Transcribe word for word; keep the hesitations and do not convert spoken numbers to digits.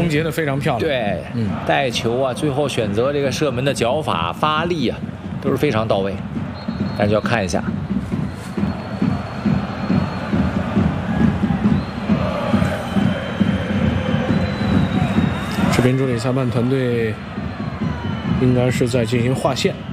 终结的非常漂亮。 对，嗯，带球啊，最后选择这个射门的脚法、发力啊，都是非常到位。但是要看一下。 这边助理裁判团队应该是在进行划线。